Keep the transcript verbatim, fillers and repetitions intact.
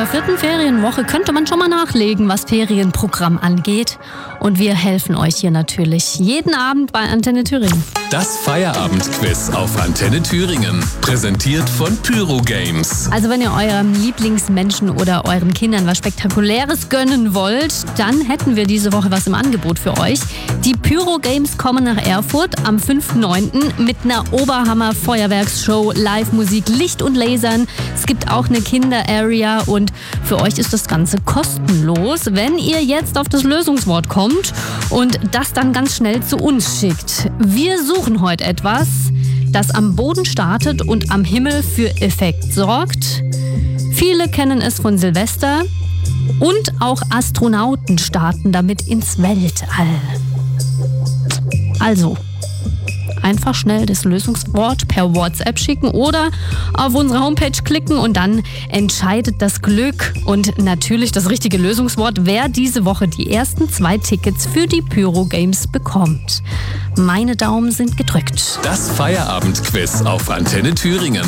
der vierten Ferienwoche könnte man schon mal nachlegen, was Ferienprogramm angeht. Und wir helfen euch hier natürlich jeden Abend bei Antenne Thüringen. Das Feierabendquiz auf Antenne Thüringen. Präsentiert von Pyro Games. Also wenn ihr eurem Lieblingsmenschen oder euren Kindern was Spektakuläres gönnen wollt, dann hätten wir diese Woche was im Angebot für euch. Die Pyro Games kommen nach Erfurt am fünften neunten mit einer Oberhammer-Feuerwerksshow, Live-Musik, Licht und Lasern. Es gibt auch eine Kinder-Area und für euch ist das Ganze kostenlos, wenn ihr jetzt auf das Lösungswort kommt und das dann ganz schnell zu uns schickt. Wir suchen heute etwas, das am Boden startet und am Himmel für Effekt sorgt. Viele kennen es von Silvester und auch Astronauten starten damit ins Weltall. Also, einfach schnell das Lösungswort per WhatsApp schicken oder auf unsere Homepage klicken und dann entscheidet das Glück und natürlich das richtige Lösungswort, wer diese Woche die ersten zwei Tickets für die Pyro Games bekommt. Meine Daumen sind gedrückt. Das Feierabendquiz auf Antenne Thüringen.